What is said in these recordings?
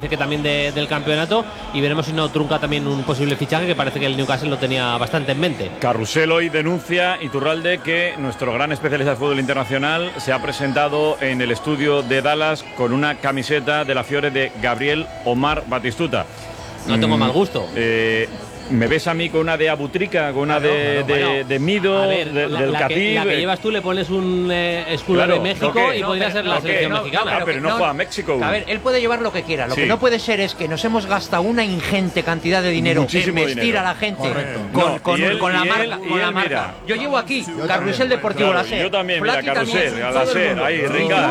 parece que también del campeonato, y veremos si no trunca también un posible fichaje, que parece que el Newcastle lo tenía bastante en mente. Carrusel hoy denuncia, Iturralde, que nuestro gran especialista de fútbol internacional se ha presentado en el estudio de Dallas con una camiseta de la Fiore de Gabriel Omar Batistuta. No tengo mal gusto. ¿Me ves a mí con una de Abutrica, con una de Mido, del Cativ? La que llevas tú le pones un escudo de México y podría ser la selección mexicana. Pero no juega a México. A ver, él puede llevar lo que quiera. Lo que no puede ser es que nos hemos gastado una ingente cantidad de dinero en vestir a la gente con la marca. Yo llevo aquí Carrusel Deportivo Láser. Yo también, mira, Carrusel, Láser, ahí, Ringas.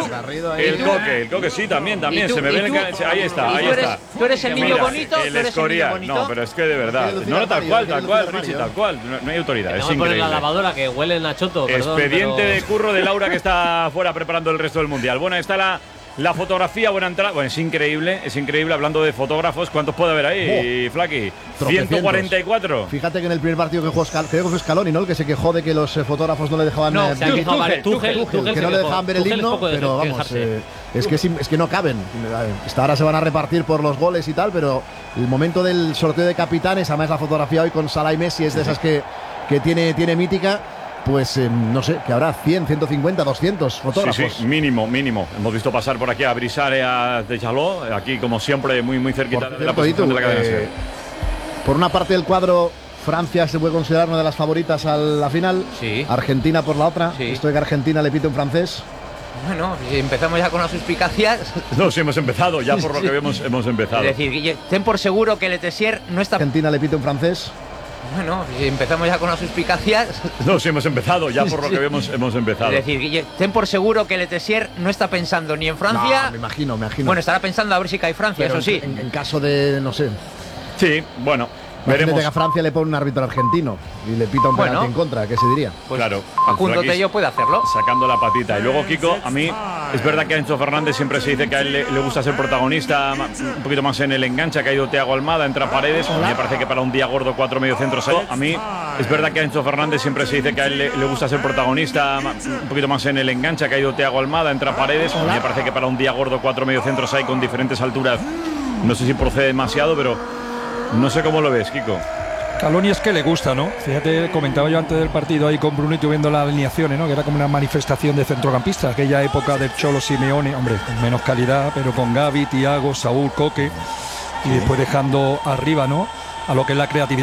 El coque, sí, también. Se me ve ahí está. Tú eres el niño bonito. El Escorial. No, pero es que de verdad. No, tal cual, Richie, tal cual. No hay autoridad, es increíble. Poner la lavadora que huele a choto. Expediente de curro de Laura, que está fuera preparando el resto del mundial. Bueno, está la fotografía, buena entrada. Bueno, es increíble. Hablando de fotógrafos, ¿cuántos puede haber ahí, Flaky? 144. Fíjate que en el primer partido que jugó creo que fue Scaloni, ¿no? El que se quejó de que los fotógrafos no le dejaban Tuchel, que no le dejaban ver el himno, pero vamos, es que no caben. Ahora se van a repartir por los goles y tal, pero el momento del sorteo de capitanes, además la fotografía hoy con Salah y Messi es de esas que tiene mítica. Pues no sé, que habrá 100, 150, 200 fotógrafos. Sí, mínimo. Hemos visto pasar por aquí a Brisare, a Deschaló, aquí como siempre muy cerquita de la posición de la cadena. Por una parte del cuadro, Francia se puede considerar una de las favoritas a la final. Sí. Argentina por la otra. Sí. Esto de que Argentina le pite un francés. Bueno, si empezamos ya con las suspicacias. No, sí, hemos empezado, ya por lo que vemos hemos empezado. Es decir, Guille, ten por seguro que Letessier no está... Argentina le pite un francés. Bueno, si empezamos ya con las suspicacias. No, sí, hemos empezado, ya por lo que vemos hemos empezado. Es decir, Guille, ten por seguro que Letessier no está pensando ni en Francia. No, me imagino. Bueno, estará pensando a ver si cae Francia, pero eso sí. En caso de, no sé. Sí, bueno. Veremos. Que a Francia le pone un árbitro argentino y le pita un penalti en contra, ¿qué se diría? Pues claro. Facundo Tello puede hacerlo. Sacando la patita. Y luego, Kiko, a mí es verdad que a Enzo Fernández siempre se dice que a él le gusta ser protagonista, un poquito más en el enganche, que ha ido Thiago Almada, entra Paredes. A mí me parece que para un día gordo 4 mediocentros. A mí es verdad que a Enzo Fernández siempre se dice que a él le gusta ser protagonista, un poquito más en el enganche, que ha ido Thiago Almada, entra Paredes. A mí me parece que para un día gordo 4 mediocentros hay con diferentes alturas. No sé si procede demasiado, pero no sé cómo lo ves, Kiko. Scaloni es que le gusta, ¿no? Fíjate, comentaba yo antes del partido ahí con Brunito viendo las alineaciones, ¿no? Que era como una manifestación de centrocampistas, aquella época del Cholo Simeone, hombre, con menos calidad, pero con Gavi, Thiago, Saúl, Coque, y después dejando arriba, ¿no? A lo que es la creatividad.